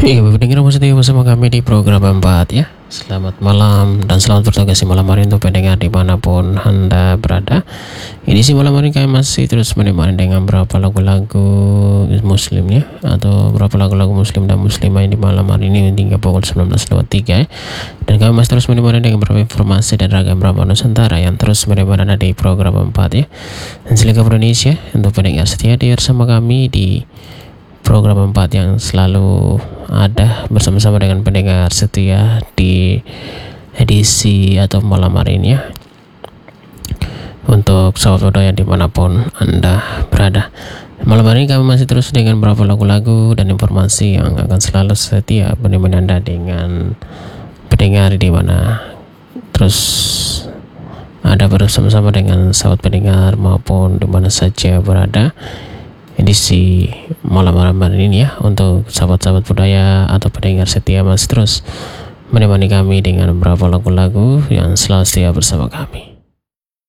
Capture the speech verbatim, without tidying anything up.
Iya, pendengar setia bersama kami di program empat ya. Selamat malam dan selamat bertugas di malam hari untuk pendengar dimanapun Anda berada. Ini sih malam hari kami masih terus menemani dengan beberapa lagu-lagu muslim ya, atau beberapa lagu-lagu muslim dan muslimah di malam hari ini hingga pukul sembilan belas lewat tiga ya. Dan kami masih terus menemani dengan beberapa informasi dan ragam drama Nusantara yang terus menemani Anda di program empat ya. Dan silakan Indonesia untuk pendengar setia di bersama kami di program empat yang selalu ada bersama-sama dengan pendengar setia di edisi atau malam hari ini ya. Untuk sahabat budaya dimanapun Anda berada, malam hari ini kami masih terus dengan beberapa lagu-lagu dan informasi yang akan selalu setia menemani Anda dengan pendengar di mana terus ada bersama-sama dengan sahabat pendengar maupun di mana saja berada. Edisi malam-malam hari ini ya, untuk sahabat-sahabat budaya atau pendengar setia masih terus menemani kami dengan beberapa lagu-lagu yang selalu setia bersama kami.